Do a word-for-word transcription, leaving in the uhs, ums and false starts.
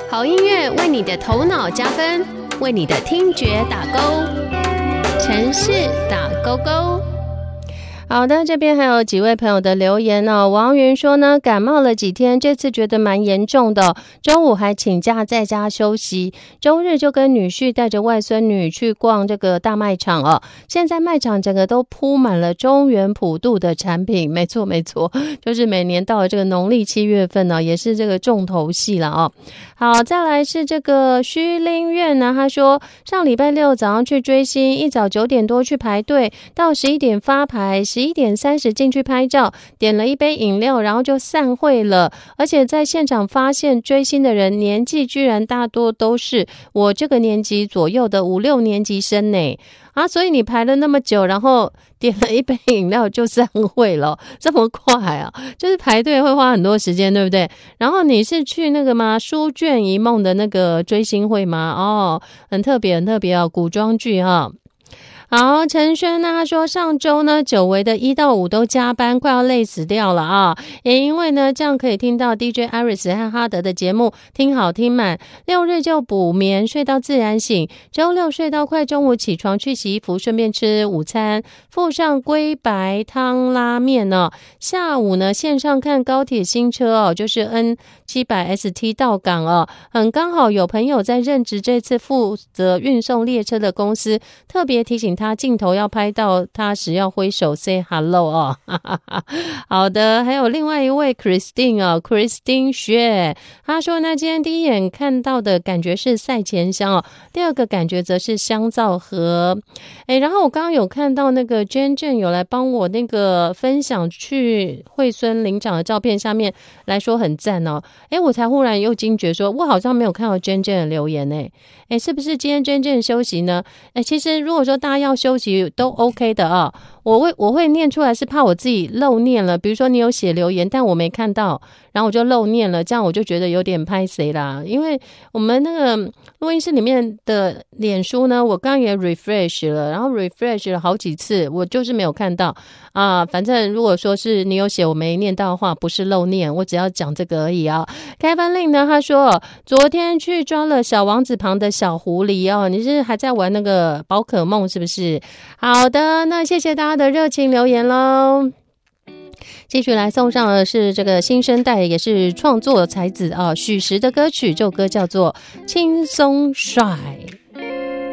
好音乐为你的头脑加分，为你的听觉打勾。城市打勾勾。好的，这边还有几位朋友的留言哦。王云说呢，感冒了几天，这次觉得蛮严重的，周五还请假在家休息，周日就跟女婿带着外孙女去逛这个大卖场哦。现在卖场整个都铺满了中元普渡的产品，没错没错，就是每年到了这个农历七月份呢，也是这个重头戏了哦。好，再来是这个虚linh苑呢，他说上礼拜六早上去追星，一早九点多去排队，到十一点发牌，十一点三十进去拍照，点了一杯饮料，然后就散会了。而且在现场发现追星的人年纪居然大多都是我这个年纪左右的五六年级生呢。啊，所以你排了那么久，然后点了一杯饮料就散会了，这么快啊？就是排队会花很多时间，对不对？然后你是去那个吗？书卷一梦的那个追星会吗？哦，很特别，很特别哦，古装剧哈。好，陈轩呢，他说上周呢，久违的一到五都加班，快要累死掉了啊！也因为呢，这样可以听到 D J Iris 和哈德的节目，听好听满。六日就补眠，睡到自然醒。周六睡到快中午起床去洗衣服，顺便吃午餐，附上龟白汤拉面呢。下午呢，线上看高铁新车哦，就是 N 七百 S T 到港哦，很刚好有朋友在任职这次负责运送列车的公司，特别提醒他镜头要拍到他时要挥手 say hello 哦。好的，还有另外一位 Christine 哦 Christine 薛，他说呢，今天第一眼看到的感觉是赛前香哦，第二个感觉则是香皂盒。诶，然后我刚刚有看到那个 Jen Jen 有来帮我那个分享去惠孙领奖的照片，下面来说很赞哦。诶，我才忽然又惊觉说，我好像没有看到 Jen Jen 的留言诶。诶，是不是今天 Jen Jen 休息呢？诶，其实如果说大家要休息都 OK 的啊，我会我会念出来是怕我自己漏念了，比如说你有写留言但我没看到，然后我就漏念了，这样我就觉得有点拍谁啦。因为我们那个录音室里面的脸书呢，我刚也 refresh 了，然后 refresh 了好几次，我就是没有看到啊。反正如果说是你有写我没念到的话，不是漏念，我只要讲这个而已啊。开班令呢，他说昨天去抓了小王子旁的小狐狸哦，你是还在玩那个宝可梦是不是？好的，那谢谢大家的热情留言咯。继续来送上的是这个新生代也是创作才子啊许石的歌曲，这首歌叫做轻松帅。